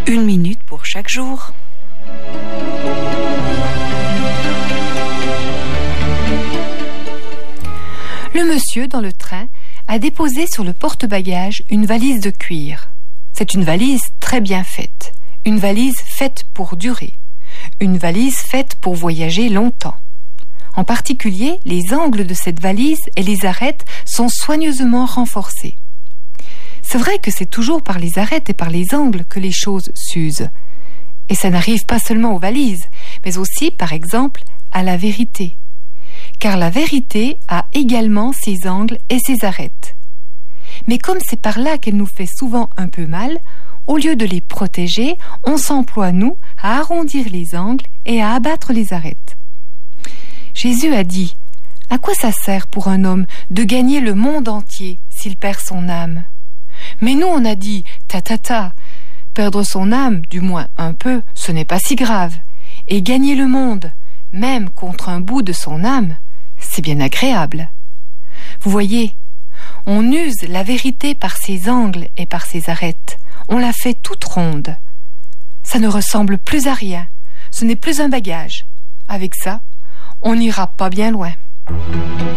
1 minute pour chaque jour. Le monsieur dans le train a déposé sur le porte-bagages une valise de cuir. C'est une valise très bien faite, une valise faite pour durer, une valise faite pour voyager longtemps. En particulier, les angles de cette valise et les arêtes sont soigneusement renforcés. C'est vrai que c'est toujours par les arêtes et par les angles que les choses s'usent. Et ça n'arrive pas seulement aux valises, mais aussi, par exemple, à la vérité. Car la vérité a également ses angles et ses arêtes. Mais comme c'est par là qu'elle nous fait souvent un peu mal, au lieu de les protéger, on s'emploie, nous, à arrondir les angles et à abattre les arêtes. Jésus a dit « À quoi ça sert pour un homme de gagner le monde entier s'il perd son âme ?» Mais nous, on a dit « Ta, perdre son âme, du moins un peu, ce n'est pas si grave. Et gagner le monde, même contre un bout de son âme, c'est bien agréable. » Vous voyez, on use la vérité par ses angles et par ses arêtes. On la fait toute ronde. Ça ne ressemble plus à rien. Ce n'est plus un bagage. Avec ça, on n'ira pas bien loin.